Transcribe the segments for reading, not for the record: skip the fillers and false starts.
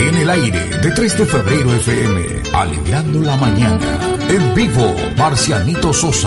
En el aire de 3 de febrero FM, alegrando la mañana. En vivo, Marcianito Sosa.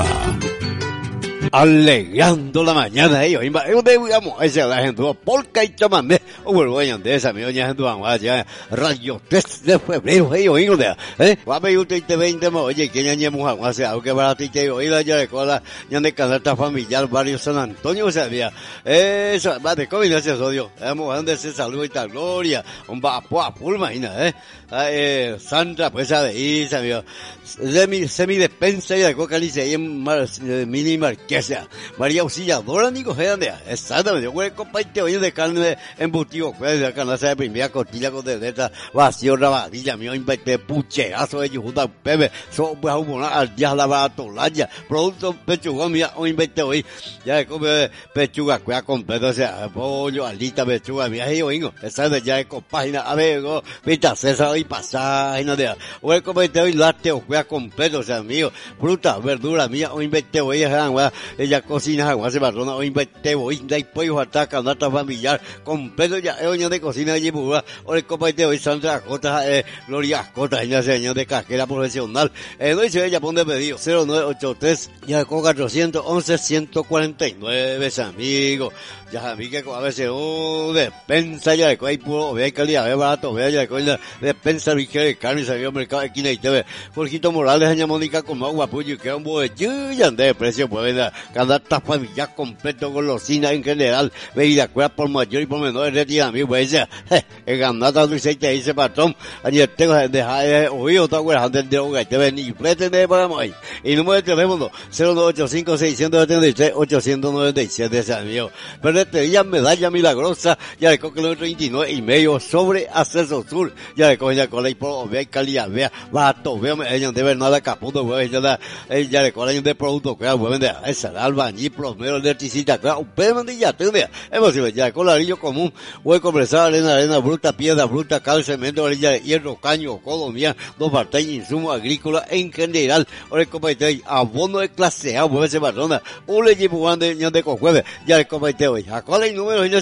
Alegrando la mañana, ellos, digamos, ese la gente, polka y chamamé, o bueno, de esa, mi doña gente, ya, radio 3 de febrero, ellos, va a pedir usted 20, oye, que ya ni hemos hace algo que para ti, que hoy la ya de cola, ya de canasta familiar, barrio San Antonio, sabía, eso, va de COVID, ese sodio, donde se salud y tal gloria, un vapo, imagina, Sandra, pues, ahí, sabía, semi despensa y de coca, y se mini marquesa, María Auxiliadora, Nico, exactamente, yo voy a compartir hoy de carne embutido, pues, de canasta de primera costilla con deleta, vacío, rabadilla, mío, inverté pucherazo de Yujuta, Pepe, pues, al día la baratolaya, producto pechuga, mía, hoy inverté hoy, ya come pechuga, cuida completo, o sea, pollo, alita, pechuga, mía, y oigo, exactamente, ya con página, a ver, pita, César y paságina de, voy a compartir hoy lácteo, cuida completo, o sea, mío, fruta, verdura, mía, hoy inverté hoy, ella cocina, agua, se barrona, hoy inverté hoy, de pollo, ataca, nata familiar, completo, ya, es de cocina de Yipura, hoy compartir hoy, Sandra Cota, Gloria Cota, ella señor de casquera profesional, no dice ella, pone pedido, 0983, ya con 411, 149, amigos, ya vi que a veces, despensa, ya de hay puro, vea calidad, barato, vea ya de despensa, vigera de carne, salió al mercado de esquina y TV, Jorgito Morales, doña Mónica, con agua, puyo, que era un bollillo, ya de precio, pues, canasta familiar completo, golosina en general, bebida, cuerda por mayor y por menor, retira, amigo, pues, el ganata, Luis, te dice patrón, ayer tengo que dejar, oído, otra cuerda, antes de hogar, te ven, y pretende, para ahí, y número de teléfono, 0985-673-897, amigo, ferretería Medalla Milagrosa, ya de coque 39 y medio, sobre Acceso Sur, ya de coge cola y por vea y calidad, vea, barato, vea, ella de ver nada caputo, ya de cola de producto, que vende, esa, albañil, plomero, electricista, un pedo de ya, hemos ido ya, con ladrillo común, voy a conversar, arena bruta, piedra bruta, cal, cemento, orilla de hierro, caño, colombia, dos partes, insumos agrícolas en general, ahora el comité, abono de clase A, vuelve ese barrona, un le llevo de cojueve, ya el comité hoy, ¿a cuál es el número, señor?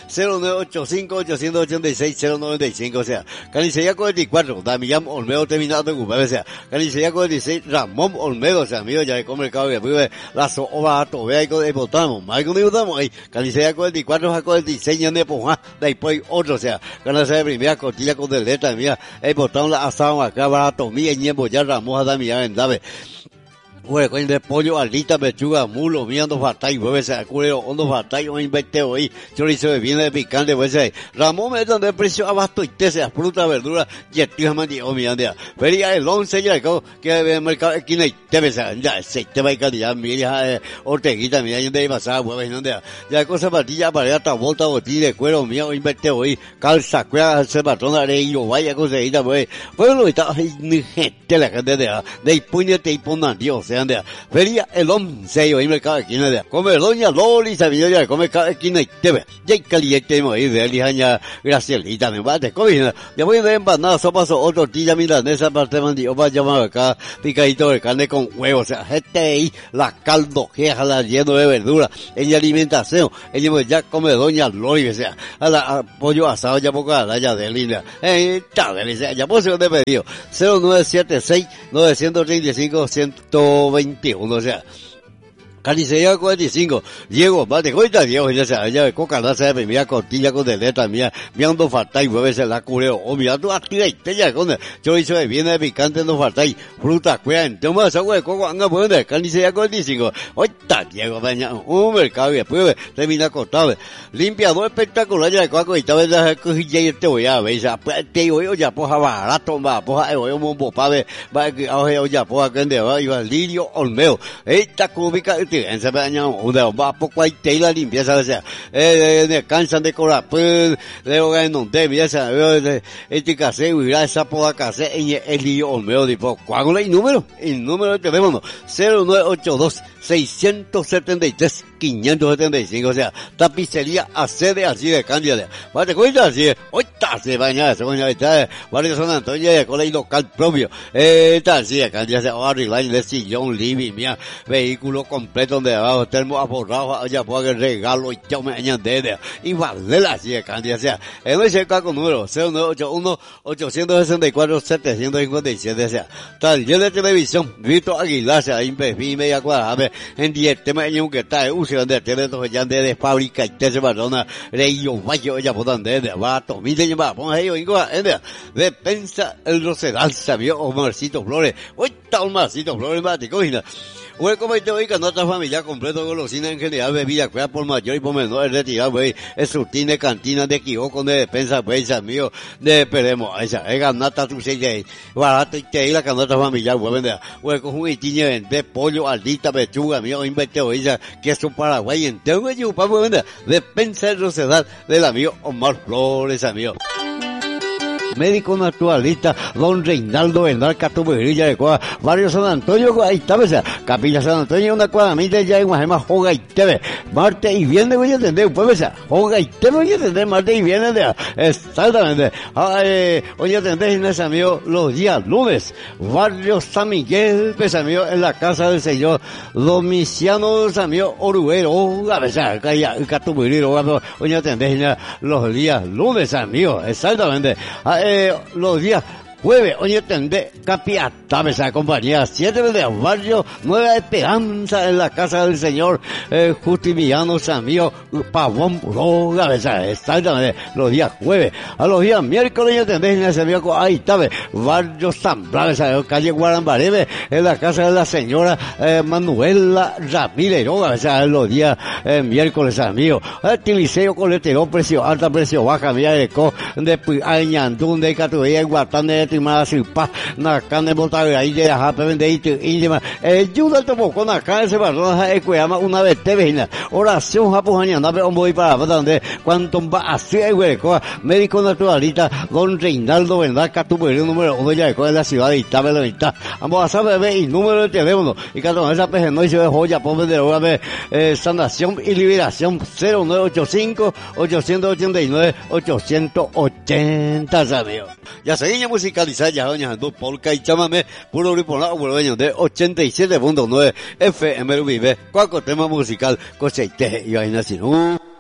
0985-886-096, o sea, Canicería 44, Damián Olmedo terminado de ocupar, o sea, Canicería 46, Ramón Olmedo, o sea, amigo, ya de comer cabo, que vive la soba, tobea y con el botamo, más con el botamo, ahí, Canicería 44, Jaco 46, ya de Ponja, después otro, o sea, Canicería de primera, costilla con deleta, mía, el botamo, la asado acá, barato, mía, y ñembo, ya Ramón, Damián, en Dave. Bueno, con de pollo, alita, pechuga, mulo, mirando fatay, pues, cureo, hondo fatay, o inventeo hoy, chorizo de viene de picante, pues, Ramón me dan de precio abasto y te sea fruta, verdura, yetías, mandío, mirando, feria el 11, ya, que el mercado, esquina y te ves, ya, te va a calidad, mira, orteguita, mira, yo de pasar, pues, ya, cosa patilla, para hasta volta, botilla de cuero, mío, inventeo hoy, calza, cuera, se patrona, areillo, vaya, cosita, pues, lo está, ni gente, la gente de puñete y ponan, Dios, feria el 11, hoy mercado de esquina de come doña Loli, sabía ya, come cada esquina y te ve, ya caliente, ahí de lijaña, Gracielita, me bate, comida, ya voy de empanada, sopa, o tortilla milanesa, parte mandío, para llamar acá, picadito de carne con huevo, o sea, gente ahí, la caldo, la lleno de verdura, ella alimentación, ella ya come doña Loli, o sea, a pollo asado, ya poco a la ya de linda, tal, ya pues se te pedido, 0976-935-121, o sea, Canicería 45, Diego, bate, cuenta Diego, ya sea, de coca, de primera costilla con deleta, mía, mirando faltay, muévese la cureo, o mira, tú activa y te ya con chorizo de viene de picante, no faltay, fruta, cuean, toma esa agua de coco, anga, bueno, Canicería 45, oita, Diego, baña, un mercado, y después termina acostado, limpiador espectacular, ya de coco, y tal vez la cojilla y te voy a ver, ya, pues, te digo, ya, poja, barato, va, poja, yo, mombo, pave, va, ya, poja, que ande, va, iba, Lirio Olmedo, esta cúbica, en ese año, va poco hay tela limpieza, o sea, cansan de corar, pues, luego en donde, mira, este casero, mira, esa poda casera, el lío Olmedo, tipo, ¿cuál es el número? El número de teléfono, 0982-673-575, o sea, tapicería accede así de Cándida, ¿vale? Cuenta así, ahorita se baña, está, Barrio San Antonio, de colegio local propio, está así de Cándida, se va a arreglar de sillón, living, mía, vehículo completo, metros de abajo, termo aborrado, ya puedo que regalo y yo me añade, y vale la chica cantidad, o sea, en ese caso número 0981-864-757, o sea, taller de televisión, Vito Aguilar, o sea, Invefi, media cuadrada, en 10 temas, en un que está, usan de teléfono, ya de fábrica, y te se barona, reyo, vaya, ya puedan de vato, mire, ya va, ponga ellos, de pensa el Rosedal, sabio, Omarcito Flores, hoy está Omarcito Flores, mate, cogina. Bueno, como te oiga, nuestra familia completo, golosina en general, bebida, cuida por mayor y por menor, retirado, güey, es surtine, cantina de Quijoco, de despensa, güey, mío, de Peremos, esa, es ganata tu seis, barato y te la canasta familiar, güey, vende, güey, con un itiñe, de pollo, aldita, pechuga, mío, inventeo, ella, queso paraguay, entero, güey, yo, güey, vende, despensa el Rosedal, del amigo Omar Flores, amigo. Médico naturalista, don Reinaldo Bernal Catuberilla de Coa, barrio San Antonio, Guaytave, Capilla San Antonio, una cuadramita ya en Guajema, Joga y Teve, martes y viernes voy a atender, pues, Joga y Teve voy a atender, martes y viernes, exactamente, voy a atender, Inés, amigo, los días lunes, barrio San Miguel, pues, amigo, en la casa del señor Domiciano, amigo, Oruero, a veces, Catuberilla, voy a atender, los días lunes, amigo, exactamente, los días jueves, oye, tendré Capiatá, esa compañía, 7 de barrio, Nueva Esperanza, en la casa del señor, Justiniano Samío, Pavón, Roga, exactamente, los días jueves, a los días miércoles, yo tendré en ese viejo, ahí está, barrio San Blas, calle Guarambarebe, en la casa de la señora, Manuela Ramírez, Roga, los días, miércoles, amigo, Tiliceo, Coletero, precio alta, precio baja, vía de Añandún, de Catuella, Guatán, de Mara Silpa, Nakan de Montague, ahí de Jape, Vendeito, Indima, Yuda Tomoco, Nakan, ese barón, Ecuama, una vez te vena, oración japonesa, no veo muy para donde, cuanto va a ser, hueco, médico naturalista, don Reinaldo Bernal Catuberino, número 1 ya de la ciudad de Itabe, la mitad, vamos a saber, y número de teléfono, y cada esa peje no hizo de joya, pobre de hora, sanación y liberación, 0985-889-880, ¿sabes? Ya seguimos musicalizar ya doña dos polka y chamame puro grupo la abuelo de 87.9 FM vive cuaco tema musical coseite y vaina sin